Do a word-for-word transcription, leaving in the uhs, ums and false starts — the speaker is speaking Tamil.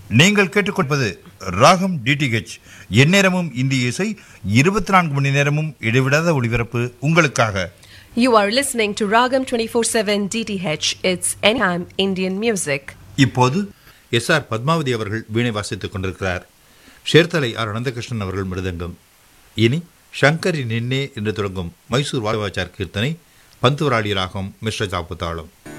நீங்கள் கேட்டுக்கொள்வது ராகம் டிடிஹெச், எந்நேரமும் இந்திய இசை, இருபத்தி நான்கு மணி நேரமும் இடைவிடாத ஒளிபரப்பு உங்களுக்காக. You are listening to Ragam twenty-four seven D T H. It's anytime Indian music. இப்போது எஸ் ஆர் பத்மாவதி அவர்கள் வீணை வாசித்துக் கொண்டிருக்கிறார். ஷேர்தலை ஆர் அனந்தகிருஷ்ணன் அவர்கள் மிருதங்கம். இனி ஷங்கரி நின்னே என்று தொடங்கும் மைசூர் வாதவாச்சார் கீர்த்தனை, பந்துவராளி ராகம், மிஸ்ர ஜாப்பு தாளம்.